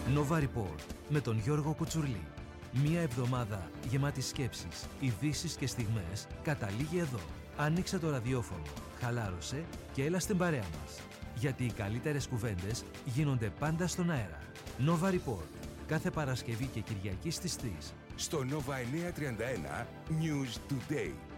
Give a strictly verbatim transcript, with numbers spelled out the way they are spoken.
Nova Report με τον Γιώργο Κουτσουρλή. Μία εβδομάδα γεμάτη σκέψεις, ειδήσεις και στιγμές καταλήγει εδώ. Ανοίξε το ραδιόφωνο, χαλάρωσε και έλα στην παρέα μας. Γιατί οι καλύτερες κουβέντες γίνονται πάντα στον αέρα. Nova Report. Κάθε Παρασκευή και Κυριακή στις τρεις. Στο Nova εννιακόσια τριάντα ένα News Today.